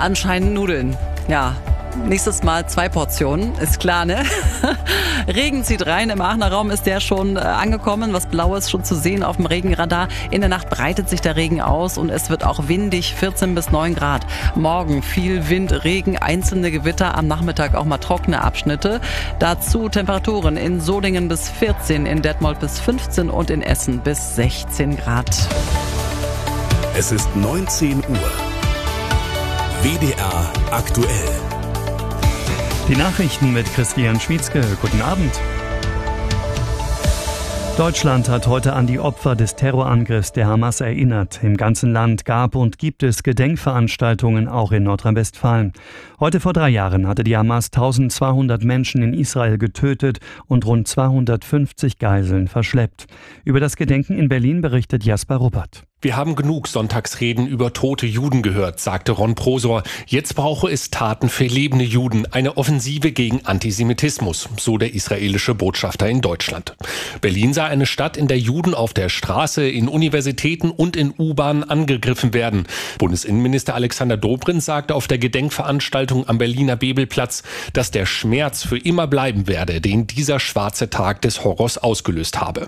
Anscheinend Nudeln. Ja. Nächstes Mal 2 Portionen, ist klar, ne? Regen zieht rein, im Aachener Raum ist der schon angekommen, was Blaues schon zu sehen auf dem Regenradar. In der Nacht breitet sich der Regen aus und es wird auch windig, 14 bis 9 Grad. Morgen viel Wind, Regen, einzelne Gewitter, am Nachmittag auch mal trockene Abschnitte. Dazu Temperaturen in Solingen bis 14, in Detmold bis 15 und in Essen bis 16 Grad. Es ist 19 Uhr. WDR aktuell. Die Nachrichten mit Christian Schmietzke. Guten Abend. Deutschland hat heute an die Opfer des Terrorangriffs der Hamas erinnert. Im ganzen Land gab und gibt es Gedenkveranstaltungen, auch in Nordrhein-Westfalen. Heute vor 3 Jahren hatte die Hamas 1200 Menschen in Israel getötet und rund 250 Geiseln verschleppt. Über das Gedenken in Berlin berichtet Jasper Ruppert. Wir haben genug Sonntagsreden über tote Juden gehört, sagte Ron Prosor. Jetzt brauche es Taten für lebende Juden, eine Offensive gegen Antisemitismus, so der israelische Botschafter in Deutschland. Berlin sei eine Stadt, in der Juden auf der Straße, in Universitäten und in U-Bahnen angegriffen werden. Bundesinnenminister Alexander Dobrindt sagte auf der Gedenkveranstaltung am Berliner Bebelplatz, dass der Schmerz für immer bleiben werde, den dieser schwarze Tag des Horrors ausgelöst habe.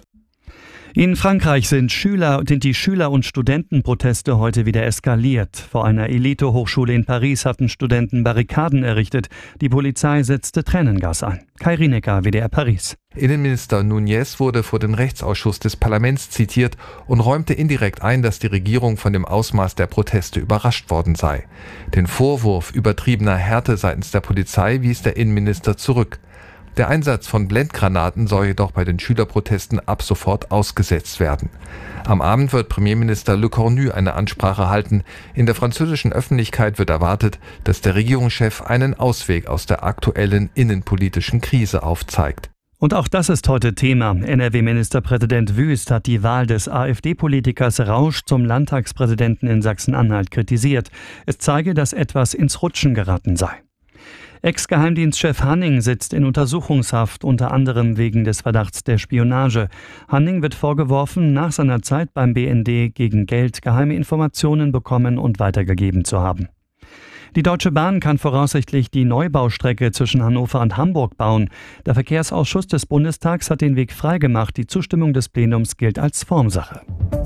In Frankreich sind die Schüler- und Studentenproteste heute wieder eskaliert. Vor einer Elite-Hochschule in Paris hatten Studenten Barrikaden errichtet. Die Polizei setzte Tränengas ein. Kai Rinecker, WDR Paris. Innenminister Nunez wurde vor den Rechtsausschuss des Parlaments zitiert und räumte indirekt ein, dass die Regierung von dem Ausmaß der Proteste überrascht worden sei. Den Vorwurf übertriebener Härte seitens der Polizei wies der Innenminister zurück. Der Einsatz von Blendgranaten soll jedoch bei den Schülerprotesten ab sofort ausgesetzt werden. Am Abend wird Premierminister Le Cornu eine Ansprache halten. In der französischen Öffentlichkeit wird erwartet, dass der Regierungschef einen Ausweg aus der aktuellen innenpolitischen Krise aufzeigt. Und auch das ist heute Thema. NRW-Ministerpräsident Wüst hat die Wahl des AfD-Politikers Rausch zum Landtagspräsidenten in Sachsen-Anhalt kritisiert. Es zeige, dass etwas ins Rutschen geraten sei. Ex-Geheimdienstchef Hanning sitzt in Untersuchungshaft, unter anderem wegen des Verdachts der Spionage. Hanning wird vorgeworfen, nach seiner Zeit beim BND gegen Geld geheime Informationen bekommen und weitergegeben zu haben. Die Deutsche Bahn kann voraussichtlich die Neubaustrecke zwischen Hannover und Hamburg bauen. Der Verkehrsausschuss des Bundestags hat den Weg freigemacht. Die Zustimmung des Plenums gilt als Formsache.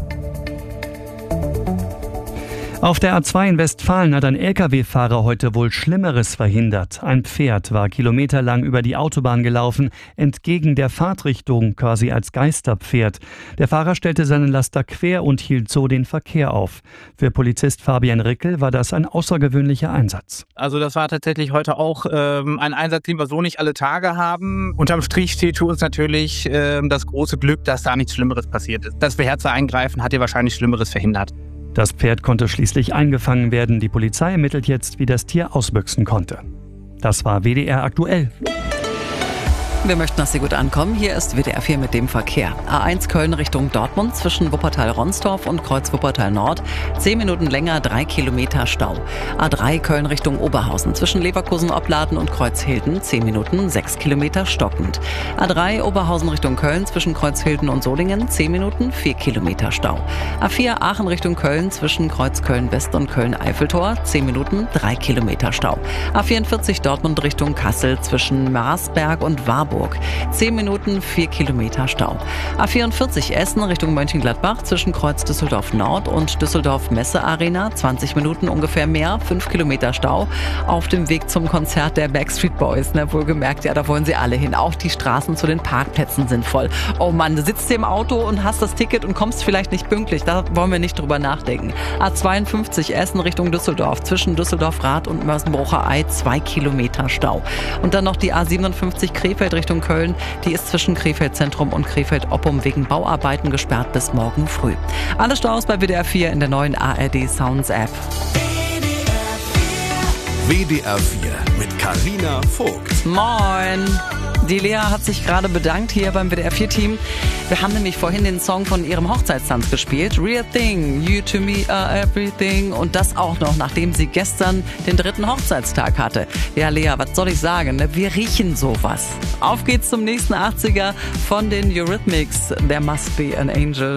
Auf der A2 in Westfalen hat ein Lkw-Fahrer heute wohl Schlimmeres verhindert. Ein Pferd war kilometerlang über die Autobahn gelaufen, entgegen der Fahrtrichtung, quasi als Geisterpferd. Der Fahrer stellte seinen Laster quer und hielt so den Verkehr auf. Für Polizist Fabian Rickel war das ein außergewöhnlicher Einsatz. Also das war tatsächlich heute auch ein Einsatz, den wir so nicht alle Tage haben. Unterm Strich steht für uns natürlich das große Glück, dass da nichts Schlimmeres passiert ist. Das beherzte Eingreifen hat hier wahrscheinlich Schlimmeres verhindert. Das Pferd konnte schließlich eingefangen werden. Die Polizei ermittelt jetzt, wie das Tier ausbüchsen konnte. Das war WDR aktuell. Wir möchten, dass Sie gut ankommen. Hier ist WDR 4 mit dem Verkehr. A1 Köln Richtung Dortmund zwischen Wuppertal-Ronsdorf und Kreuz Wuppertal-Nord. 10 Minuten länger, 3 Kilometer Stau. A3 Köln Richtung Oberhausen zwischen Leverkusen-Opladen und Kreuzhilden. 10 Minuten, 6 Kilometer stockend. A3 Oberhausen Richtung Köln zwischen Kreuzhilden und Solingen. 10 Minuten, 4 Kilometer Stau. A4 Aachen Richtung Köln zwischen Kreuz Köln-West und Köln-Eiffeltor. 10 Minuten, 3 Kilometer Stau. A44 Dortmund Richtung Kassel zwischen Marsberg und Warburg. 10 Minuten, 4 Kilometer Stau. A44 Essen Richtung Mönchengladbach zwischen Kreuz Düsseldorf Nord und Düsseldorf Messe Arena. 20 Minuten ungefähr mehr, 5 Kilometer Stau. Auf dem Weg zum Konzert der Backstreet Boys. Wohlgemerkt, ja, da wollen sie alle hin. Auch die Straßen zu den Parkplätzen sind voll. Oh Mann, du sitzt hier im Auto und hast das Ticket und kommst vielleicht nicht pünktlich. Da wollen wir nicht drüber nachdenken. A52 Essen Richtung Düsseldorf zwischen Düsseldorf-Rath und Mörsenbrucher Ei. 2 Kilometer Stau. Und dann noch die A57 Krefeld Richtung Köln. Die ist zwischen Krefeld Zentrum und Krefeld Oppum wegen Bauarbeiten gesperrt bis morgen früh. Alle Staus bei WDR 4 in der neuen ARD Sounds App. WDR 4 mit Carina Vogt. Moin! Die Lea hat sich gerade bedankt hier beim WDR 4-Team. Wir haben nämlich vorhin den Song von ihrem Hochzeitstanz gespielt. Real Thing, You to Me are Everything. Und das auch noch, nachdem sie gestern den 3. Hochzeitstag hatte. Ja, Lea, was soll ich sagen? Ne? Wir riechen sowas. Auf geht's zum nächsten 80er von den Eurythmics. There Must Be an Angel.